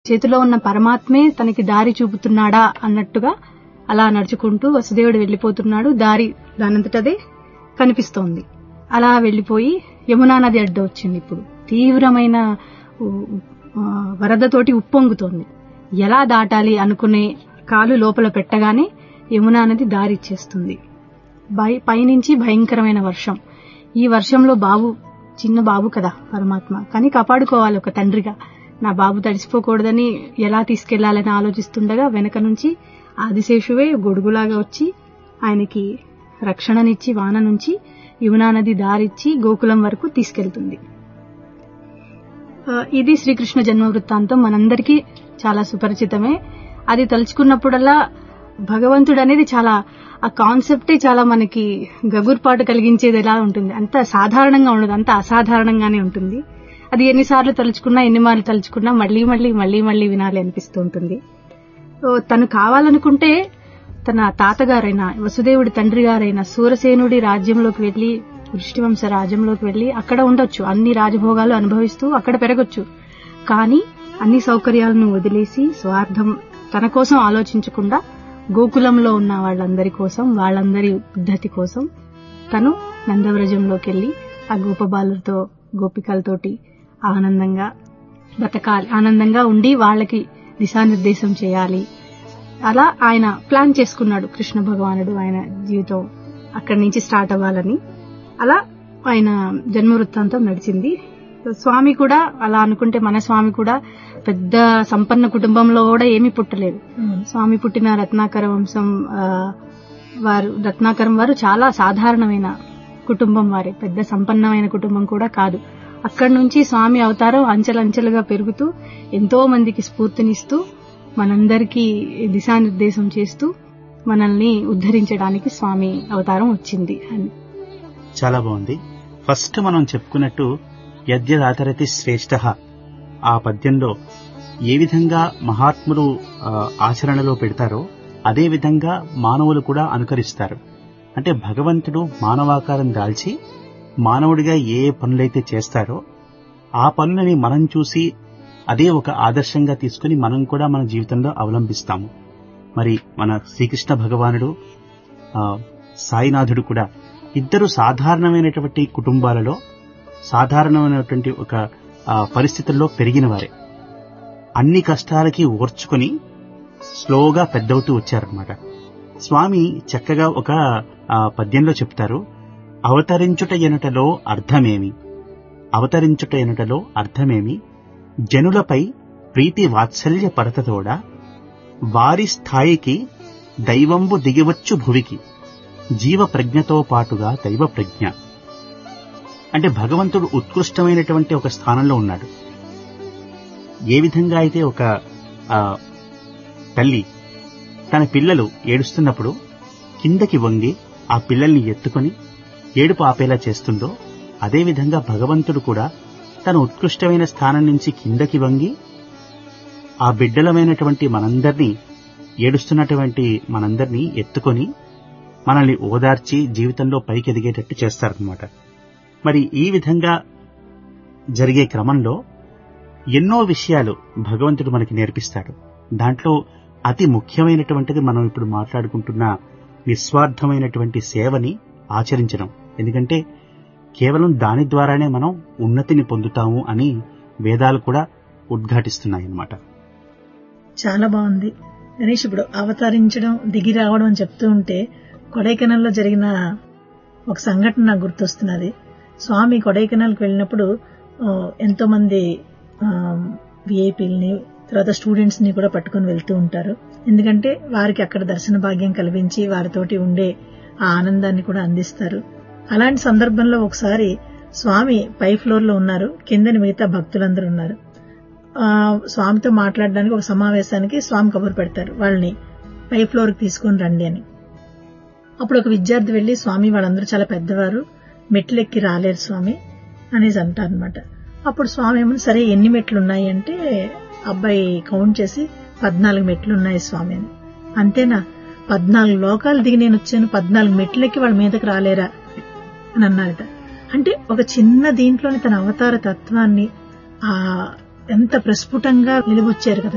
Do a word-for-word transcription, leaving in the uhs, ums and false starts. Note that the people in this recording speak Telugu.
చేతిలో ఉన్న పరమాత్మే తనకి దారి చూపుతున్నాడా అన్నట్టుగా అలా నడుచుకుంటూ వసుదేవుడు వెళ్లిపోతున్నాడు. దారి దానంతటదే కనిపిస్తోంది. అలా వెళ్లిపోయి యమునా నది అడ్డు వచ్చింది. ఇప్పుడు తీవ్రమైన వరదతోటి ఉప్పొంగుతోంది. ఎలా దాటాలి అనుకునే కాలు లోపల పెట్టగానే యమునా నది దారిచ్చేస్తుంది. పైనుంచి భయంకరమైన వర్షం. ఈ వర్షంలో బాబు, చిన్న బాబు కదా పరమాత్మ, కానీ కాపాడుకోవాలి ఒక తండ్రిగా. నా బాబు తడిసిపోకూడదని ఎలా తీసుకెళ్లాలని ఆలోచిస్తుండగా వెనక నుంచి ఆదిశేషువే గొడుగులాగా వచ్చి ఆయనకి రక్షణనిచ్చి వాన నుంచి యమునా నది దారిచ్చి గోకులం వరకు తీసుకెళ్తుంది. ఇది శ్రీకృష్ణ జన్మ వృత్తాంతం మనందరికీ చాలా సుపరిచితమే. అది తలుచుకున్నప్పుడల్లా భగవంతుడు అనేది చాలా, ఆ కాన్సెప్టే చాలా మనకి గగుర్పాటు కలిగించేది ఎలా ఉంటుంది. అంత సాధారణంగా ఉండదు, అంత అసాధారణంగానే ఉంటుంది. అది ఎన్నిసార్లు తలుచుకున్నా, ఎన్ని మార్లు తలుచుకున్నా మళ్లీ మళ్లీ మళ్లీ మళ్లీ వినాలి అనిపిస్తూ ఉంటుంది. తను కావాలనుకుంటే తన తాతగారైన వసుదేవుడి తండ్రి గారైన సూరసేనుడి రాజ్యంలోకి వెళ్లి, వృష్టివంశ రాజ్యంలోకి వెళ్లి అక్కడ ఉండొచ్చు, అన్ని రాజభోగాలు అనుభవిస్తూ అక్కడ పెరగొచ్చు. కానీ అన్ని సౌకర్యాలను వదిలేసి స్వార్థం తన కోసం ఆలోచించకుండా గోకులంలో ఉన్న వాళ్ళందరి కోసం, వాళ్ళందరి ఉద్ధతి కోసం తను నందవ్రజంలోకి వెళ్లి ఆ గోపబాలులతో, గోపికలతోటి ఆనందంగా బతకాలి, ఆనందంగా ఉండి వాళ్ళకి దిశానిర్దేశం చేయాలి. అలా ఆయన ప్లాన్ చేసుకున్నాడు కృష్ణ భగవానుడు. ఆయన జీవితం అక్కడి నుంచి స్టార్ట్ అవ్వాలని అలా ఆయన జన్మ వృత్తాంతం నడిచింది. స్వామి కూడా అలా అనుకుంటే, మన స్వామి కూడా పెద్ద సంపన్న కుటుంబంలో కూడా ఏమీ పుట్టలేదు. స్వామి పుట్టిన రత్నాకర వంశం వారు, రత్నాకరం వారు చాలా సాధారణమైన కుటుంబం వారే, పెద్ద సంపన్నమైన కుటుంబం కూడా కాదు. అక్కడి నుంచి స్వామి అవతారం అంచెలంచెలుగా పెరుగుతూ ఎంతో మందికి స్ఫూర్తినిస్తూ మనందరికీ దిశానిర్దేశం చేస్తూ మనల్ని ఉద్ధరించడానికి స్వామి అవతారం వచ్చింది అని. చాలా బాగుంది. ఫస్ట్ మనం చెప్పుకున్నట్టు యద్యదాచరతి శ్రేష్ఠ ఆ పద్యంలో ఏ విధంగా మహాత్ములు ఆచరణలో పెడతారో అదే విధంగా మానవులు కూడా అనుకరిస్తారు. అంటే భగవంతుడు మానవాకారం దాల్చి మానవుడిగా ఏ పనులైతే చేస్తారో ఆ పనులని మనం చూసి అదే ఒక ఆదర్శంగా తీసుకుని మనం కూడా మన జీవితంలో అవలంబిస్తాము. మరి మన శ్రీకృష్ణ భగవానుడు, సాయినాథుడు కూడా ఇద్దరు సాధారణమైనటువంటి కుటుంబాలలో సాధారణమైనటువంటి ఒక పరిస్థితుల్లో పెరిగిన వారే. అన్ని కష్టాలకి ఓర్చుకుని స్లోగా పెద్దవుతూ వచ్చారనమాట. స్వామి చక్కగా ఒక పద్యంలో చెప్తారు, అవతరించుట ఎనుటలో అర్థమేమి, అవతరించుట ఎనుటలో అర్థమేమి, జనులపై ప్రీతి వాత్సల్య పరతతోడ వారి స్థాయికి దైవంబు దిగివచ్చు భువికి, జీవ ప్రజ్ఞతో పాటుగా దైవ ప్రజ్ఞ. అంటే భగవంతుడు ఉత్కృష్టమైనటువంటి ఒక స్థానంలో ఉన్నాడు. ఏ విధంగా అయితే ఒక తల్లి తన పిల్లలు ఏడుస్తున్నప్పుడు కిందకి వంగి ఆ పిల్లల్ని ఎత్తుకొని ఏడుపు ఆపేలా చేస్తుందో, అదేవిధంగా భగవంతుడు కూడా తన ఉత్కృష్టమైన స్థానం నుంచి కిందకి వంగి ఆ బిడ్డలమైనటువంటి మనందరినీ, ఏడుస్తున్నటువంటి మనందరినీ ఎత్తుకొని మనల్ని ఓదార్చి జీవితంలో పైకి ఎదిగేటట్టు చేస్తారనమాట. మరి ఈ విధంగా జరిగే క్రమంలో ఎన్నో విషయాలు భగవంతుడు మనకి నేర్పిస్తాడు. దాంట్లో అతి ముఖ్యమైనటువంటిది మనం ఇప్పుడు మాట్లాడుకుంటున్న నిస్వార్థమైనటువంటి సేవని ఆచరించడం. ఎందుకంటే కేవలం దాని ద్వారానే మనం ఉన్నతిని పొందుతాము అని వేదాలు కూడా ఉద్ఘాటిస్తున్నాయన్నమాట. చాలా బాగుంది గణేష్. ఇప్పుడు అవతరించడం, దిగి రావడం అని చెప్తూ ఉంటే కొడైకెనాల్లో జరిగిన ఒక సంఘటన నాకు గుర్తొస్తున్నది. స్వామి కొడైకెనాల్కి వెళ్ళినప్పుడు ఎంతో మంది విఐపీలని, తర్వాత స్టూడెంట్స్ ని కూడా పట్టుకుని వెళ్తూ ఉంటారు. ఎందుకంటే వారికి అక్కడ దర్శన భాగ్యం కల్పించి వారితోటి ఉండే ఆ ఆనందాన్ని కూడా అందిస్తారు. అలాంటి సందర్భంలో ఒకసారి స్వామి పై ఫ్లోర్ లో ఉన్నారు, కిందని మిగతా భక్తులందరూ ఉన్నారు. స్వామితో మాట్లాడడానికి ఒక సమావేశానికి స్వామి కబురు పెడతారు, వాళ్ళని పై ఫ్లోర్ కి తీసుకుని రండి అని. అప్పుడు ఒక విద్యార్థి వెళ్లి, స్వామి వాళ్ళందరూ చాలా పెద్దవారు, మెట్లెక్కి రాలేరు స్వామి అనేసి అంటారు అనమాట. అప్పుడు స్వామి ఏమన్నా, సరే ఎన్ని మెట్లు ఉన్నాయి అంటే అబ్బాయి కౌంట్ చేసి పద్నాలుగు మెట్లు ఉన్నాయి స్వామి అని. అంతేనా, పద్నాలుగు లోకాలు దిగి నేను వచ్చాను, పద్నాలుగు మెట్లెక్కి వాళ్ళ మీదకి రాలేరా అని అన్నారట. అంటే ఒక చిన్న దీంట్లోని తన అవతార తత్వాన్ని ఆ ఎంత ప్రస్ఫుటంగా వెలుబుచ్చారు కదా